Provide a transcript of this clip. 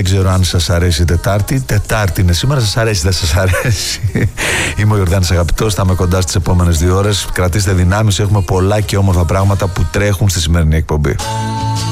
δεν ξέρω αν σας αρέσει η Τετάρτη. Τετάρτη είναι σήμερα, σας αρέσει, δεν σας αρέσει? Είμαι ο Ιορδάνης Αγαπητός, θα είμαι κοντά στις επόμενες 2 ώρες. Κρατήστε δυνάμεις, έχουμε πολλά και όμορφα πράγματα που τρέχουν στη σημερινή εκπομπή.